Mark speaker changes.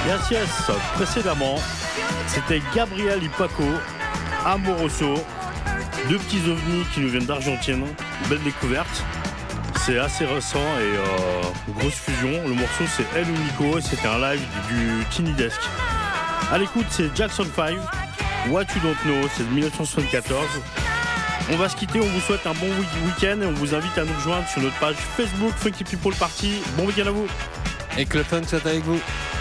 Speaker 1: Yes, yes. Précédemment, c'était Gabriel Ipaco, Amoroso, deux petits ovnis qui nous viennent d'Argentine. Belle découverte. C'est assez récent et grosse fusion. Le morceau c'est El Unico et c'était un live du Tiny Desk. À l'écoute, c'est Jackson 5, What You Don't Know, c'est de 1974. On va se quitter, on vous souhaite un bon week-end et on vous invite à nous rejoindre sur notre page Facebook Funky People Party. Bon week-end à vous.
Speaker 2: Et que le fun soit avec vous.